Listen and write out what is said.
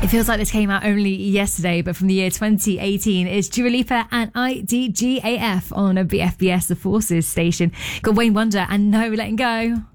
It feels like this came out only yesterday, but from the year 2018 is Dua Lipa and IDGAF on a BFBS, the Forces station. Got Wayne Wonder and No Letting Go.